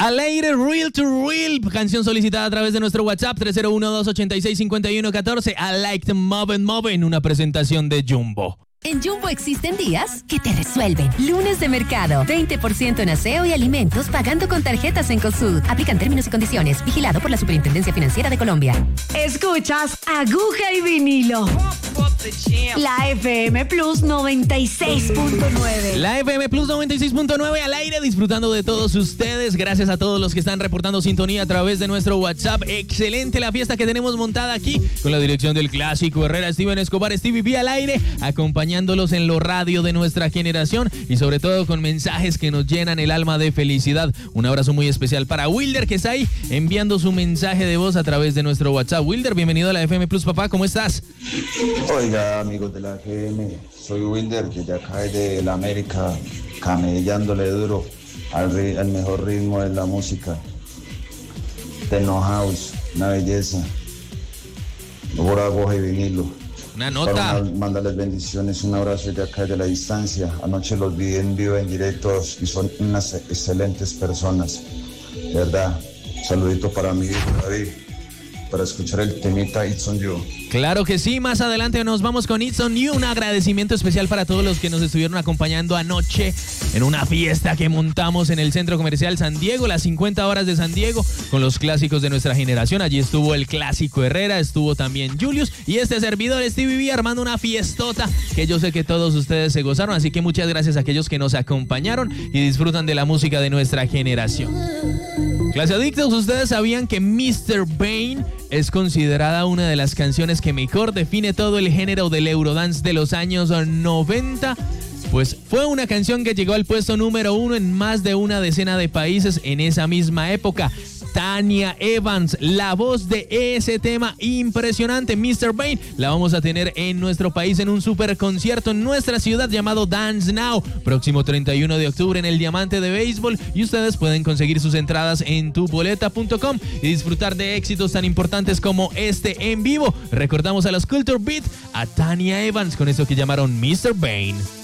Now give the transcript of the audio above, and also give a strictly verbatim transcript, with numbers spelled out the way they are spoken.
Al aire, Real to Real, canción solicitada a través de nuestro WhatsApp tres cero uno, dos ocho seis, cinco uno uno cuatro. I like to move and move en una presentación de Jumbo. En Jumbo existen días que te resuelven. Lunes de mercado, veinte por ciento en aseo y alimentos pagando con tarjetas en Cosud. Aplican términos y condiciones. Vigilado por la Superintendencia Financiera de Colombia. Escuchas Aguja y Vinilo. La F M Plus noventa y seis punto nueve. La F M Plus noventa y seis punto nueve al aire, disfrutando de todos ustedes. Gracias a todos los que están reportando sintonía a través de nuestro WhatsApp. Excelente la fiesta que tenemos montada aquí con la dirección del clásico Herrera, Steven Escobar, Stevie B al aire, acompañándolos en lo radio de nuestra generación y sobre todo con mensajes que nos llenan el alma de felicidad. Un abrazo muy especial para Wilder, que está ahí enviando su mensaje de voz a través de nuestro WhatsApp. Wilder, bienvenido a la F M Plus, papá, ¿cómo estás? Oiga, amigos de la F M, soy Wilder, que ya cae de la América, camellándole duro al, ri- al mejor ritmo de la música. Techno House, una belleza. Por Aguja y Vinilo. Una nota. Para mandarles bendiciones, un abrazo de acá de la distancia. Anoche los vi en vivo, en directo, y son unas excelentes personas. De verdad, saludito para mi hijo David, para escuchar el temita It's On You. Claro que sí, más adelante nos vamos con It's On You. Un agradecimiento especial para todos los que nos estuvieron acompañando anoche en una fiesta que montamos en el Centro Comercial San Diego, las cincuenta horas de San Diego, con los clásicos de nuestra generación. Allí estuvo el clásico Herrera, estuvo también Julius y este servidor Stevie B armando una fiestota que yo sé que todos ustedes se gozaron, así que muchas gracias a aquellos que nos acompañaron y disfrutan de la música de nuestra generación. Clase adictos, ¿ustedes sabían que mister Bane es considerada una de las canciones que mejor define todo el género del Eurodance de los años noventa? Pues fue una canción que llegó al puesto número uno en más de una decena de países en esa misma época. Tania Evans, la voz de ese tema impresionante, mister Bane, la vamos a tener en nuestro país en un super concierto en nuestra ciudad llamado Dance Now, próximo treinta y uno de octubre en el Diamante de Béisbol, y ustedes pueden conseguir sus entradas en tu boleta punto com y disfrutar de éxitos tan importantes como este en vivo. Recordamos a los Culture Beat, a Tania Evans con eso que llamaron mister Bane.